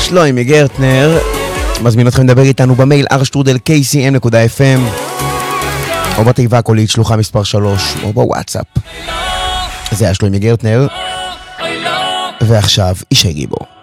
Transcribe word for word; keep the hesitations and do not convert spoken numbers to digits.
שלוימי גרטנר. מזמין אתכם לדבר איתנו במייל אר שטרודל קיי סי אם נקודה אף אם או בתיבה הקולית שלוחה מספר שלוש או בוואטסאפ. זה היה שלוימי גרטנר, ועכשיו אישי גיבור.